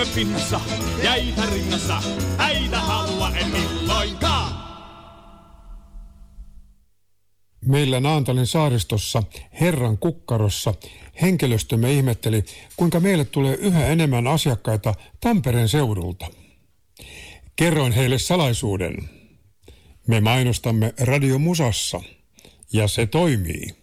istumme pinnassa jäitä rinnassa, äitä halua en milloinkaan. Meillä Naantalin saaristossa, Herran kukkarossa, henkilöstömme ihmetteli, kuinka meille tulee yhä enemmän asiakkaita Tampereen seudulta. Kerroin heille salaisuuden. Me mainostamme Radio Musassa, ja se toimii.